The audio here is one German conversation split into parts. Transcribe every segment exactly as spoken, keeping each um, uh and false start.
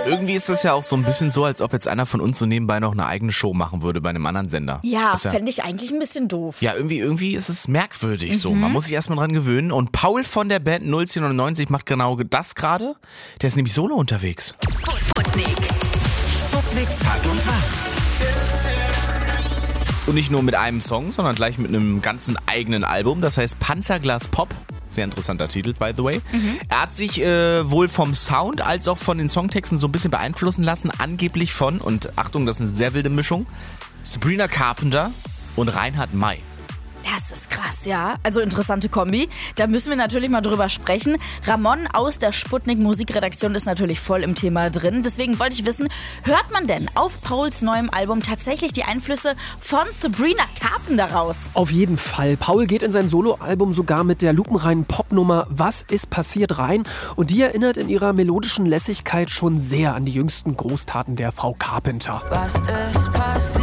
Irgendwie ist das ja auch so ein bisschen so, als ob jetzt einer von uns so nebenbei noch eine eigene Show machen würde bei einem anderen Sender. Ja, ja fände ich eigentlich ein bisschen doof. Ja, irgendwie, irgendwie ist es merkwürdig mhm. so. Man muss sich erstmal dran gewöhnen. Und Paul von der Band null zehn neunundneunzig macht genau das gerade. Der ist nämlich solo unterwegs. Sputnik. Sputnik Tag und Tag. Und nicht nur mit einem Song, sondern gleich mit einem ganzen eigenen Album. Das heißt Panzerglas Pop. Sehr interessanter Titel, by the way. Mhm. Er hat sich äh, wohl vom Sound als auch von den Songtexten so ein bisschen beeinflussen lassen. Angeblich von, und Achtung, das ist eine sehr wilde Mischung, Sabrina Carpenter und Reinhard May. Das ist krass, ja. Also interessante Kombi. Da müssen wir natürlich mal drüber sprechen. Ramon aus der Sputnik Musikredaktion ist natürlich voll im Thema drin. Deswegen wollte ich wissen, hört man denn auf Pauls neuem Album tatsächlich die Einflüsse von Sabrina Carpenter raus? Auf jeden Fall. Paul geht in sein Soloalbum sogar mit der lupenreinen Popnummer Was ist passiert rein. Und die erinnert in ihrer melodischen Lässigkeit schon sehr an die jüngsten Großtaten der Frau Carpenter. Was ist passiert?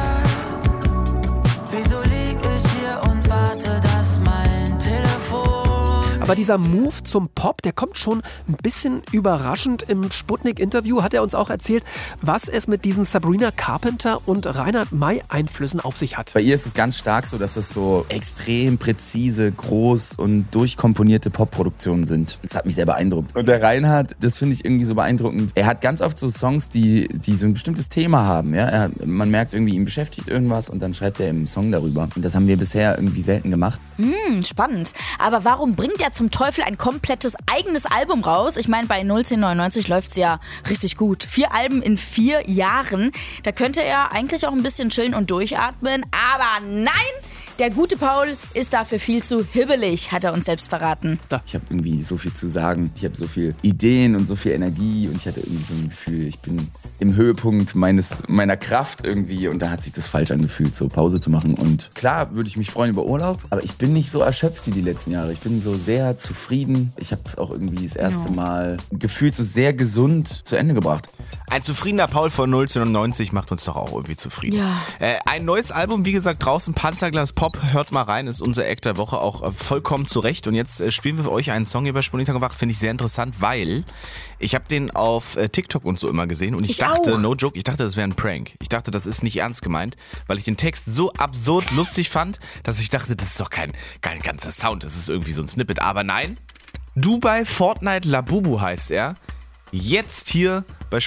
Wieso lieg ich hier und warte, dass mein Telefon... Aber dieser Move zum Pop, der kommt schon ein bisschen überraschend. Im Sputnik-Interview hat er uns auch erzählt, was es mit diesen Sabrina Carpenter und Reinhard May Einflüssen auf sich hat. Bei ihr ist es ganz stark so, dass es so extrem präzise, groß und durchkomponierte Popproduktionen sind. Das hat mich sehr beeindruckt. Und der Reinhard, das finde ich irgendwie so beeindruckend. Er hat ganz oft so Songs, die, die so ein bestimmtes Thema haben. Ja? Er, man merkt irgendwie, ihn beschäftigt irgendwas und dann schreibt er einen Song darüber. Und das haben wir bisher irgendwie selten gemacht. Hm, spannend. Aber warum bringt er zum Teufel ein komplettes eigenes Album raus? Ich meine, bei null zehn neunundneunzig läuft's ja richtig gut. Vier Alben in vier Jahren. Da könnte er eigentlich auch ein bisschen chillen und durchatmen. Aber nein! Der gute Paul ist dafür viel zu hibbelig, hat er uns selbst verraten. Ich habe irgendwie so viel zu sagen. Ich habe so viel Ideen und so viel Energie und ich hatte irgendwie so ein Gefühl, ich bin im Höhepunkt meines, meiner Kraft irgendwie und da hat sich das falsch angefühlt, so Pause zu machen. Und klar würde ich mich freuen über Urlaub, aber ich bin nicht so erschöpft wie die letzten Jahre. Ich bin so sehr zufrieden. Ich habe das auch irgendwie das erste Mal gefühlt so sehr gesund zu Ende gebracht. Ein zufriedener Paul von null zehn neunundneunzig macht uns doch auch irgendwie zufrieden. Ja. Äh, ein neues Album, wie gesagt, draußen, Panzerglas Pop. Hört mal rein, ist unser Eck der Woche auch äh, vollkommen zurecht. Und jetzt äh, spielen wir für euch einen Song hier bei Sputnik Tag und Wach. Finde ich sehr interessant, weil ich habe den auf äh, TikTok und so immer gesehen und ich, ich dachte, auch. no joke, ich dachte, das wäre ein Prank. Ich dachte, das ist nicht ernst gemeint, weil ich den Text so absurd lustig fand, dass ich dachte, das ist doch kein, kein ganzer Sound, das ist irgendwie so ein Snippet. Aber nein, Dubai Fortnite Labubu heißt er. Jetzt hier bei